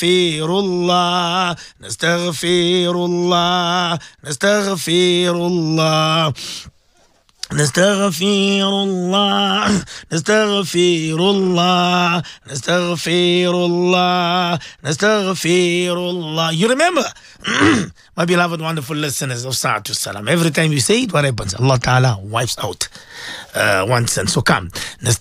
Nastaghfirullah, Nastaghfirullah, Nastaghfirullah. Nastaghfirullah, Nastaghfirullah, Nastaghfirullah, Nastaghfirullah. You remember, my beloved, wonderful listeners of Sa'atul Salam, every time you say it, what happens? Allah Ta'ala wipes out one sin. So come.